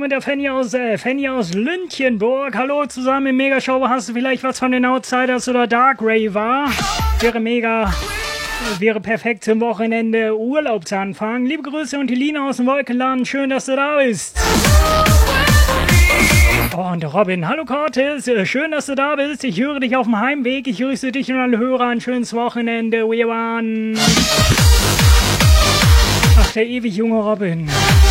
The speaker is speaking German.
mit der Fanny aus Lünchenburg. Hallo zusammen im Megashow. Hast du vielleicht was von den Outsiders oder Dark Raver? Wäre perfekt zum Wochenende Urlaub zu anfangen. Liebe Grüße und die Lina aus dem Wolkenland. Schön, dass du da bist. Oh, und Robin. Hallo Cortis. Schön, dass du da bist. Ich höre dich auf dem Heimweg. Ich grüße dich und alle Hörer. Ein schönes Wochenende. We waren. Ach, der ewig junge Robin.